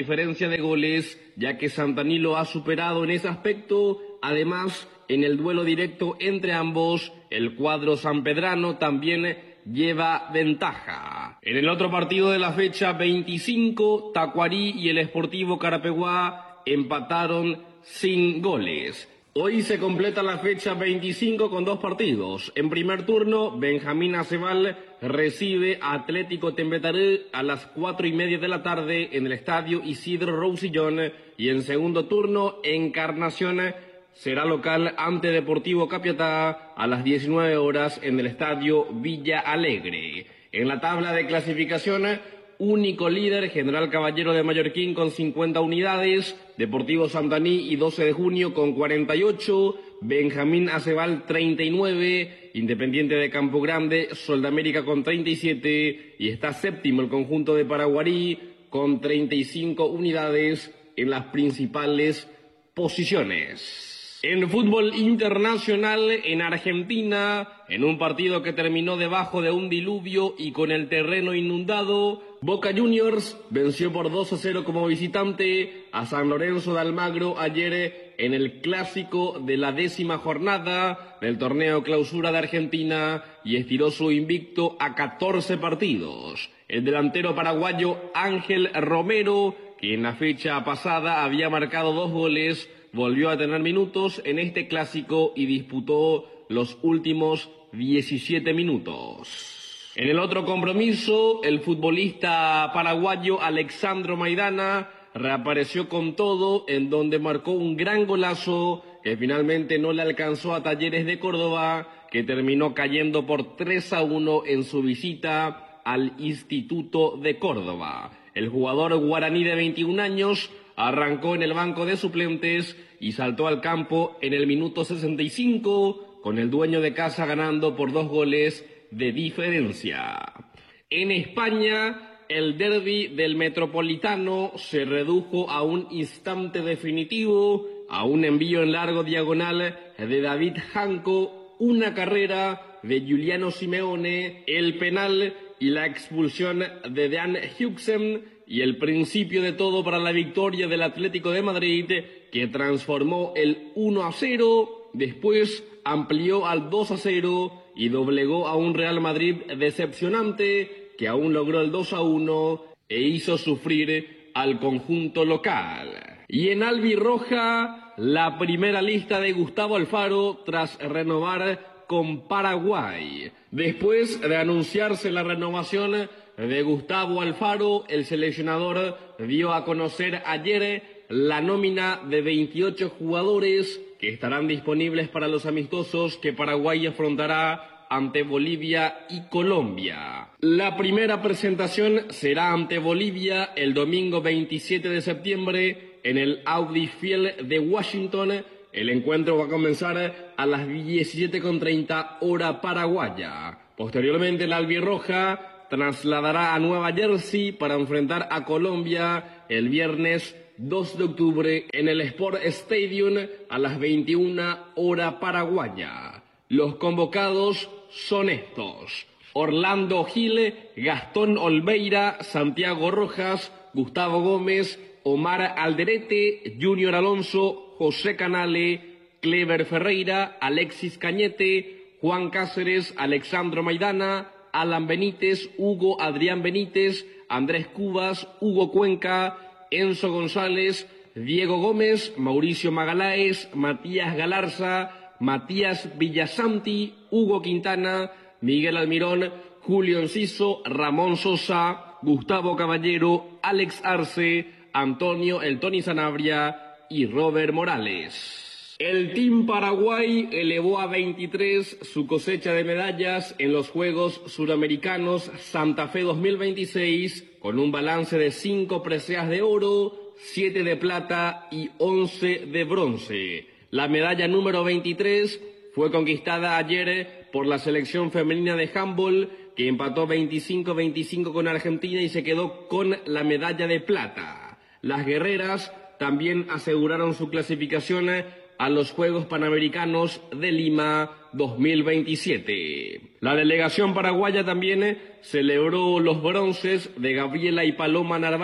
diferencia de goles, ya que Santaní lo ha superado en ese aspecto. Además, en el duelo directo entre ambos, el cuadro sanpedrano también lleva ventaja. En el otro partido de la fecha 25, Tacuarí y el Sportivo Carapeguá empataron sin goles. Hoy se completa la fecha 25 con dos partidos. En primer turno, Benjamín Acebal recibe a Atlético Tembetaré a las 4:30 de la tarde en el estadio Isidro Roussillón. Y en segundo turno, Encarnación será local ante Deportivo Capiatá a las 19 horas en el estadio Villa Alegre. En la tabla de clasificación, único líder, General Caballero de Mallorquín con 50 unidades, Deportivo Santaní y 12 de Junio con 48, Benjamín Acebal 39, Independiente de Campo Grande, Sol de América con 37 y está séptimo el conjunto de Paraguarí con 35 unidades en las principales posiciones. En fútbol internacional, en Argentina, en un partido que terminó debajo de un diluvio y con el terreno inundado, Boca Juniors venció por 2-0 como visitante a San Lorenzo de Almagro ayer en el clásico de la 10ª jornada del torneo Clausura de Argentina y estiró su invicto a 14 partidos. El delantero paraguayo Ángel Romero, que en la fecha pasada había marcado 2 goles, volvió a tener minutos en este clásico y disputó los últimos 17 minutos. En el otro compromiso, el futbolista paraguayo Alexandro Maidana reapareció con todo, en donde marcó un gran golazo que finalmente no le alcanzó a Talleres de Córdoba, que terminó cayendo por 3-1 en su visita al Instituto de Córdoba. El jugador guaraní de 21 años arrancó en el banco de suplentes y saltó al campo en el minuto 65, con el dueño de casa ganando por 2 goles de diferencia. En España, el derbi del Metropolitano se redujo a un instante definitivo, a un envío en largo diagonal de David Janco, una carrera de Giuliano Simeone, el penal y la expulsión de Dan Huijsen, y el principio de todo para la victoria del Atlético de Madrid, que transformó el 1-0, después amplió al 2-0 y doblegó a un Real Madrid decepcionante, que aún logró el 2-1 e hizo sufrir al conjunto local. Y en albirroja, la primera lista de Gustavo Alfaro tras renovar con Paraguay. Después de anunciarse la renovación de Gustavo Alfaro, el seleccionador dio a conocer ayer la nómina de 28 jugadores que estarán disponibles para los amistosos que Paraguay afrontará ante Bolivia y Colombia. La primera presentación será ante Bolivia el domingo 27 de septiembre en el Audi Field de Washington. El encuentro va a comenzar a las 17:30 hora paraguaya. Posteriormente, la albirroja trasladará a Nueva Jersey para enfrentar a Colombia el viernes 2 de octubre en el Sport Stadium a las 21 hora paraguaya. Los convocados son estos: Orlando Gil, Gastón Olveira, Santiago Rojas, Gustavo Gómez, Omar Alderete, Junior Alonso, José Canale, Clever Ferreira, Alexis Cañete, Juan Cáceres, Alexandro Maidana, Alan Benítez, Hugo Adrián Benítez, Andrés Cubas, Hugo Cuenca, Enzo González, Diego Gómez, Mauricio Magaláes, Matías Galarza, Matías Villasanti, Hugo Quintana, Miguel Almirón, Julio Enciso, Ramón Sosa, Gustavo Caballero, Alex Arce, Antonio El Tony Sanabria y Robert Morales. El Team Paraguay elevó a 23 su cosecha de medallas en los Juegos Suramericanos Santa Fe 2026, con un balance de 5 preseas de oro, 7 de plata y 11 de bronce. La medalla número 23 fue conquistada ayer por la selección femenina de handball, que empató 25-25 con Argentina y se quedó con la medalla de plata. Las guerreras también aseguraron su clasificación a los Juegos Panamericanos de Lima 2027. La delegación paraguaya también celebró los bronces de Gabriela y Paloma Narváez